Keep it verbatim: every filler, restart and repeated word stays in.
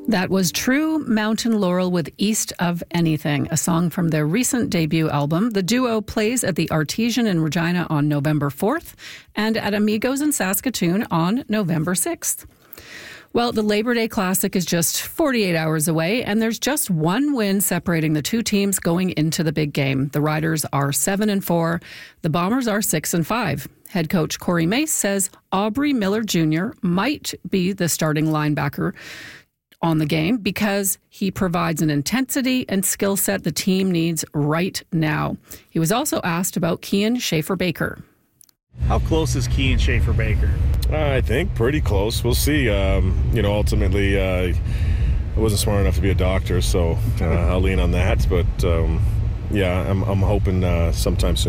That was True Mountain Laurel with East of Anything, a song from their recent debut album. The duo plays at the Artesian in Regina on November fourth and at Amigos in Saskatoon on November sixth. Well, the Labor Day Classic is just forty-eight hours away, and there's just one win separating the two teams going into the big game. The Riders are seven and four. The Bombers are six and five. Head coach Corey Mace says Aubrey Miller Junior might be the starting linebacker on the game because he provides an intensity and skill set the team needs right now. He was also asked about Kean Schaefer-Baker. How close is Kean Schaefer-Baker? Uh, I think pretty close. We'll see. Um, you know, ultimately, uh, I wasn't smart enough to be a doctor, so uh, I'll lean on that. But um, yeah, I'm, I'm hoping uh, sometime soon.